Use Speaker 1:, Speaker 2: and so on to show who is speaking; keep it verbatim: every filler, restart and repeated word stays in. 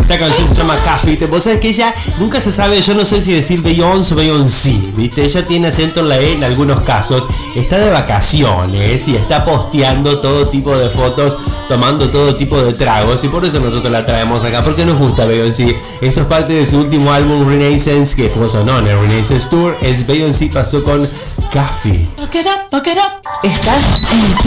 Speaker 1: Esta canción se llama Coffee. Vos sabés que ella nunca se sabe, yo no sé si decir Beyoncé o Beyoncé, ¿viste? Ella tiene acento en la E en algunos casos. Está de vacaciones y está posteando todo tipo de fotos, tomando todo tipo de tragos, y por eso nosotros la traemos acá, porque nos gusta Beyoncé. Esto es parte de su último álbum Renaissance, que fue sonó en el Renaissance Tour. Es Beyoncé pasó con Coffee.
Speaker 2: Estás en